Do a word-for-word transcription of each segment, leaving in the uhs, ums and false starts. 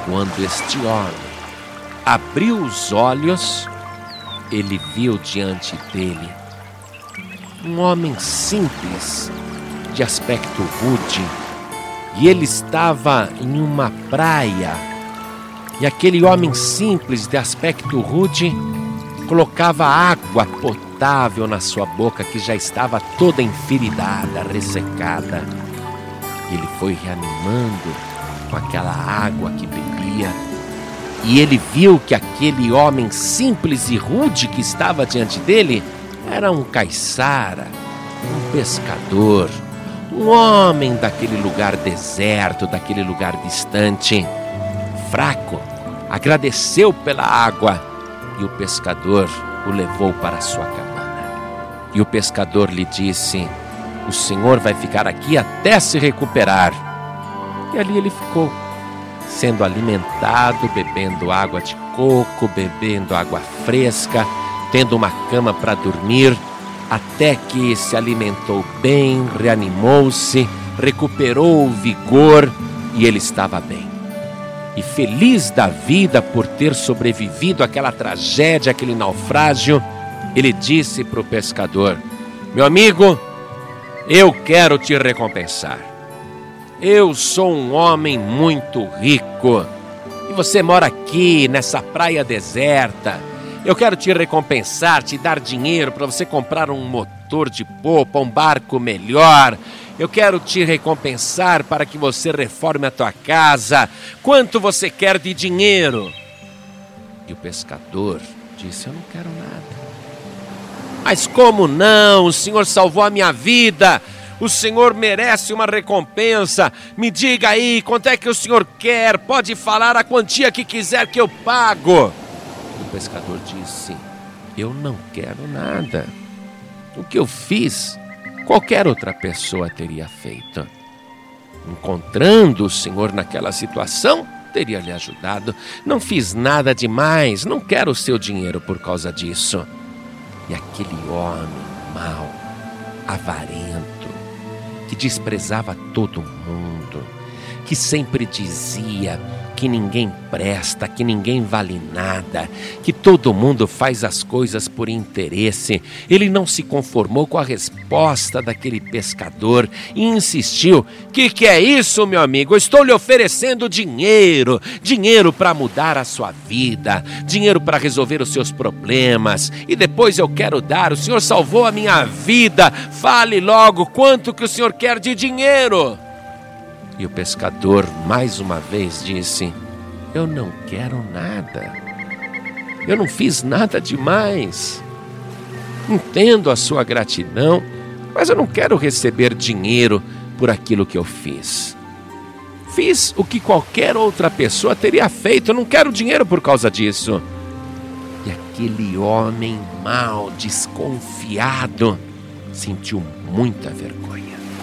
Quando este homem abriu os olhos, ele viu diante dele um homem simples, de aspecto rude, e ele estava em uma praia. E aquele homem simples, de aspecto rude, colocava água potável na sua boca, que já estava toda enferidada, ressecada. Ele foi reanimando com aquela água que bebia, e ele viu que aquele homem simples e rude que estava diante dele era um caiçara, um pescador, um homem daquele lugar deserto, daquele lugar distante. Fraco, agradeceu pela água, e o pescador o levou para sua cabana. E o pescador lhe disse: o senhor vai ficar aqui até se recuperar. E ali ele ficou, sendo alimentado, bebendo água de coco, bebendo água fresca, tendo uma cama para dormir, até que se alimentou bem, reanimou-se, recuperou o vigor e ele estava bem. E feliz da vida por ter sobrevivido àquela tragédia, àquele naufrágio, ele disse para o pescador: meu amigo, eu quero te recompensar. Eu sou um homem muito rico e você mora aqui nessa praia deserta. Eu quero te recompensar, te dar dinheiro para você comprar um motor de popa, um barco melhor. Eu quero te recompensar para que você reforme a tua casa. Quanto você quer de dinheiro? E o pescador disse: eu não quero nada. Mas como não? O senhor salvou a minha vida. O senhor merece uma recompensa. Me diga aí, quanto é que o senhor quer? Pode falar a quantia que quiser que eu pago. O pescador disse: eu não quero nada. O que eu fiz, qualquer outra pessoa teria feito. Encontrando o senhor naquela situação, teria lhe ajudado. Não fiz nada demais, não quero o seu dinheiro por causa disso. E aquele homem mau, avarento, que desprezava todo mundo, que sempre dizia que ninguém presta, que ninguém vale nada, que todo mundo faz as coisas por interesse. Ele não se conformou com a resposta daquele pescador e insistiu: que que é isso, meu amigo? Eu estou lhe oferecendo dinheiro, dinheiro para mudar a sua vida, dinheiro para resolver os seus problemas, e depois eu quero dar. O senhor salvou a minha vida, fale logo quanto que o senhor quer de dinheiro. E o pescador mais uma vez disse: eu não quero nada. Eu não fiz nada demais. Entendo a sua gratidão, mas eu não quero receber dinheiro por aquilo que eu fiz. Fiz o que qualquer outra pessoa teria feito. Eu não quero dinheiro por causa disso. E aquele homem mau, desconfiado, sentiu muita vergonha.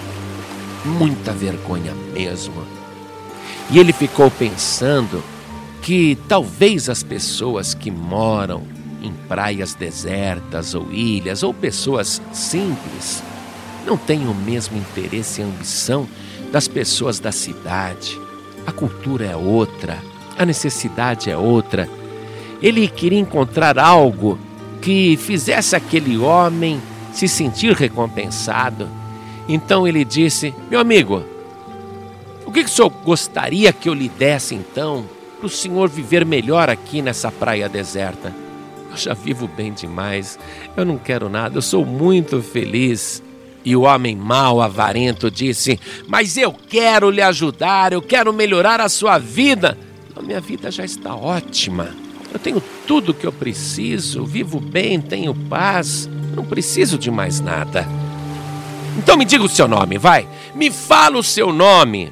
Muita vergonha mesmo. E ele ficou pensando que talvez as pessoas que moram em praias desertas ou ilhas, ou pessoas simples, não tenham o mesmo interesse e ambição das pessoas da cidade. A cultura é outra, a necessidade é outra. Ele queria encontrar algo que fizesse aquele homem se sentir recompensado. Então ele disse: meu amigo, o que, que o senhor gostaria que eu lhe desse então, para o senhor viver melhor aqui nessa praia deserta? Eu já vivo bem demais, eu não quero nada, eu sou muito feliz. E o homem mau, avarento, disse: mas eu quero lhe ajudar, eu quero melhorar a sua vida. A minha vida já está ótima, eu tenho tudo o que eu preciso, vivo bem, tenho paz, não preciso de mais nada. Então me diga o seu nome, vai. Me fala o seu nome.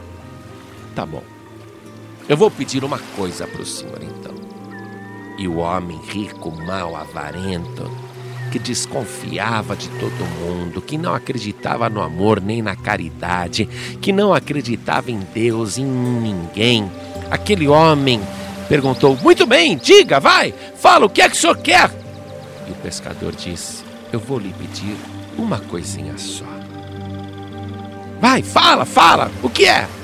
Tá bom. Eu vou pedir uma coisa para o senhor, então. E o homem rico, mau, avarento, que desconfiava de todo mundo, que não acreditava no amor nem na caridade, que não acreditava em Deus, em ninguém. Aquele homem perguntou: muito bem, diga, vai. Fala, o que é que o senhor quer? E o pescador disse: eu vou lhe pedir uma coisinha só. Vai, fala, fala, o que é?